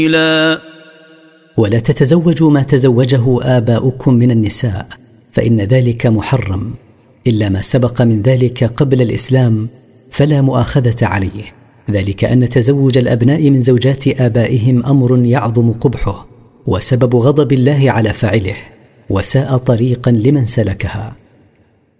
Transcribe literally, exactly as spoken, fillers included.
ولا تتزوجوا ما تزوجه آباؤكم من النساء، فإن ذلك محرم، إلا ما سبق من ذلك قبل الإسلام فلا مؤاخذة عليه، ذلك أن تزوج الأبناء من زوجات آبائهم أمر يعظم قبحه وسبب غضب الله على فاعله، وساء طريقا لمن سلكها.